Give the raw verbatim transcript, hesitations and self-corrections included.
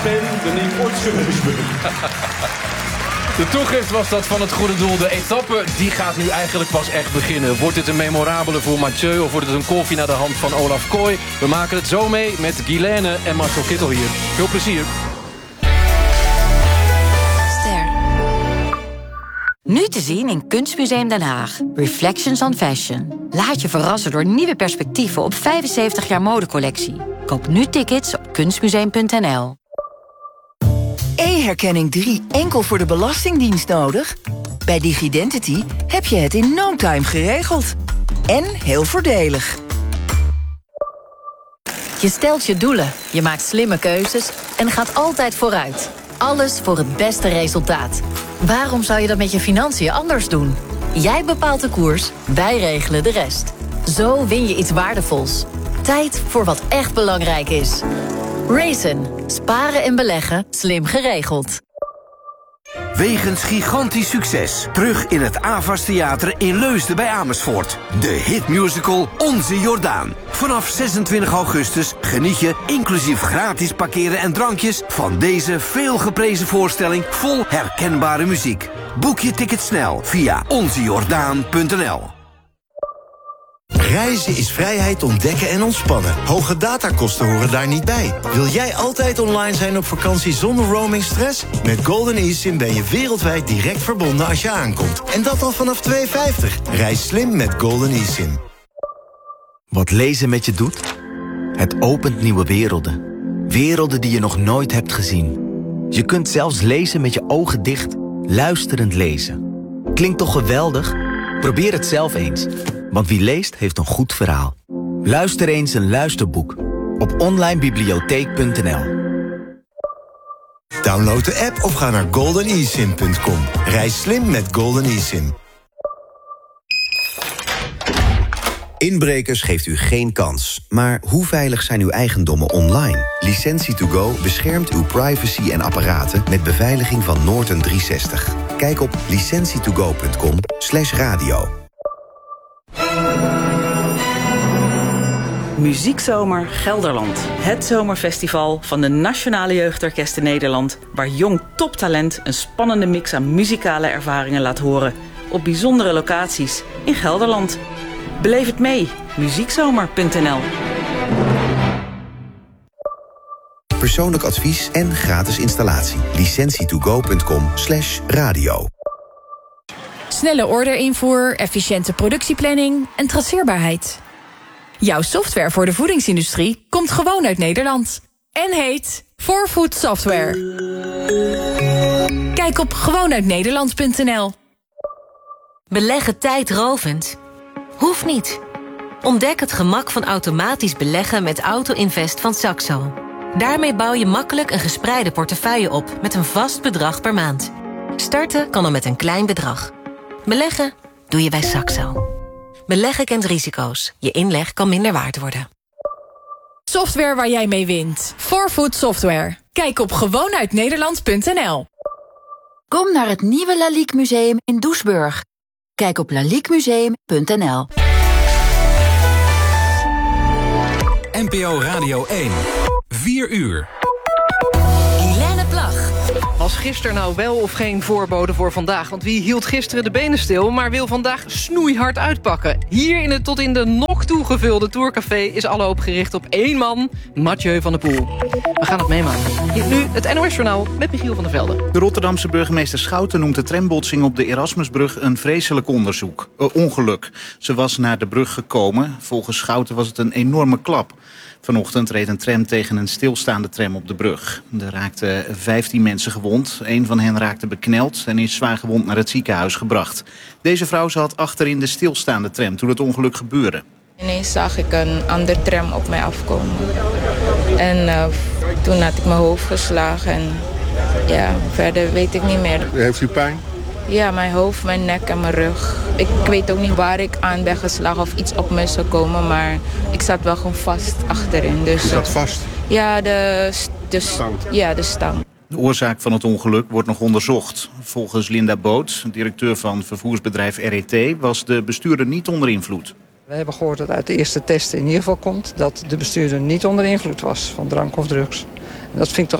ben dan ik ooit geweest ben. De toegift was dat van het goede doel. De etappe die gaat nu eigenlijk pas echt beginnen. Wordt dit een memorabele voor Mathieu of wordt het een koffie naar de hand van Olaf Kooi? We maken het zo mee met Guilaine en Marcel Kittel hier. Veel plezier. Ster. Nu te zien in Kunstmuseum Den Haag. Reflections on Fashion. Laat je verrassen door nieuwe perspectieven op vijfenzeventig jaar modecollectie. Koop nu tickets op kunstmuseum punt n l. E-herkenning drie enkel voor de Belastingdienst nodig? Bij Digidentity heb je het in no time geregeld. En heel voordelig. Je stelt je doelen, je maakt slimme keuzes en gaat altijd vooruit. Alles voor het beste resultaat. Waarom zou je dat met je financiën anders doen? Jij bepaalt de koers, wij regelen de rest. Zo win je iets waardevols. Tijd voor wat echt belangrijk is. Raisin. Sparen en beleggen. Slim geregeld. Wegens gigantisch succes. Terug in het Avas Theater in Leusden bij Amersfoort. De hitmusical Onze Jordaan. Vanaf zesentwintig augustus geniet je, inclusief gratis parkeren en drankjes, van deze veelgeprezen voorstelling vol herkenbare muziek. Boek je ticket snel via onze jordaan punt n l. Reizen is vrijheid ontdekken en ontspannen. Hoge datakosten horen daar niet bij. Wil jij altijd online zijn op vakantie zonder roamingstress? Met Golden eSIM ben je wereldwijd direct verbonden als je aankomt. En dat al vanaf twee euro vijftig. Reis slim met Golden eSIM. Wat lezen met je doet? Het opent nieuwe werelden. Werelden die je nog nooit hebt gezien. Je kunt zelfs lezen met je ogen dicht, luisterend lezen. Klinkt toch geweldig? Probeer het zelf eens. Want wie leest, heeft een goed verhaal. Luister eens een luisterboek. Op online bibliotheek punt n l. Download de app of ga naar golden e sim punt com. Reis slim met Golden eSIM. Inbrekers geeft u geen kans. Maar hoe veilig zijn uw eigendommen online? Licentie to go beschermt uw privacy en apparaten met beveiliging van Norton driehonderdzestig. Kijk op licentie to go punt com slash radio. Muziekzomer Gelderland. Het zomerfestival van de Nationale Jeugdorkesten Nederland, waar jong toptalent een spannende mix aan muzikale ervaringen laat horen. Op bijzondere locaties in Gelderland. Beleef het mee. muziekzomer punt n l. Persoonlijk advies en gratis installatie. licentie to go punt com slash radio. Snelle orderinvoer, efficiënte productieplanning en traceerbaarheid. Jouw software voor de voedingsindustrie komt gewoon uit Nederland. En heet four food Software. Kijk op gewoon uit nederland punt n l. Beleggen tijdrovend? Hoeft niet. Ontdek het gemak van automatisch beleggen met Auto-Invest van Saxo. Daarmee bouw je makkelijk een gespreide portefeuille op met een vast bedrag per maand. Starten kan al met een klein bedrag. Beleggen doe je bij Saxo. Beleggen kent risico's. Je inleg kan minder waard worden. Software waar jij mee wint. four food Software. Kijk op gewoon uit nederland punt n l. Kom naar het nieuwe Lalique Museum in Doesburg. Kijk op lalique museum punt n l. N P O Radio één. vier uur. Guilaine Plag. Was gisteren nou wel of geen voorbode voor vandaag? Want wie hield gisteren de benen stil, maar wil vandaag snoeihard uitpakken? Hier in het tot in de nok toegevulde Tourcafé is alle hoop gericht op één man, Mathieu van der Poel. We gaan het meemaken. Hier nu het N O S-journaal met Michiel van der Velde. De Rotterdamse burgemeester Schouten noemt de trambotsing op de Erasmusbrug een vreselijk onderzoek, uh, ongeluk. Ze was naar de brug gekomen. Volgens Schouten was het een enorme klap. Vanochtend reed een tram tegen een stilstaande tram op de brug. Er raakten vijftien mensen gewond. Een van hen raakte bekneld en is zwaar gewond naar het ziekenhuis gebracht. Deze vrouw zat achterin de stilstaande tram toen het ongeluk gebeurde. Ineens zag ik een ander tram op mij afkomen. En uh, toen had ik mijn hoofd geslagen en ja, verder weet ik niet meer. Heeft u pijn? Ja, mijn hoofd, mijn nek en mijn rug. Ik weet ook niet waar ik aan ben geslagen of iets op me is gekomen, maar ik zat wel gewoon vast achterin. Dus, je zat vast? Ja, de, de stang. Ja, de stang. De oorzaak van het ongeluk wordt nog onderzocht. Volgens Linda Boot, directeur van vervoersbedrijf R E T, was de bestuurder niet onder invloed. We hebben gehoord dat uit de eerste test in ieder geval komt dat de bestuurder niet onder invloed was van drank of drugs. En dat vind ik toch